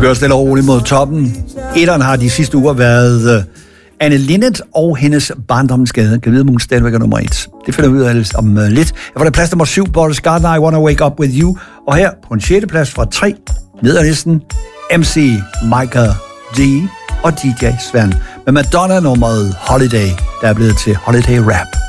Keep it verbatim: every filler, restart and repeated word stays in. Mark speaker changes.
Speaker 1: kører stille og roligt mod toppen. Etteren har de sidste uger været uh, Anne Linnet og hendes barndomsskade. Kan vide, om hun stadigvæk er nummer et. Det finder vi ud af om uh, lidt. Jeg var der plads nummer syv, Boris Gardner, I Wanna Wake Up With You. Og her på en sjette plads fra tre, ned ad listen, M C Michael D og D J Svend. Med Madonna nummeret Holiday, der er blevet til Holiday Rap.